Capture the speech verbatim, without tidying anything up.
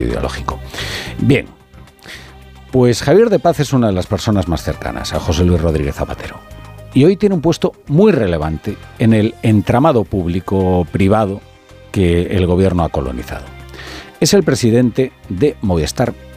ideológico. Bien, pues Javier de Paz es una de las personas más cercanas a José Luis Rodríguez Zapatero. Y hoy tiene un puesto muy relevante en el entramado público-privado que el gobierno ha colonizado. Es el presidente de Movistar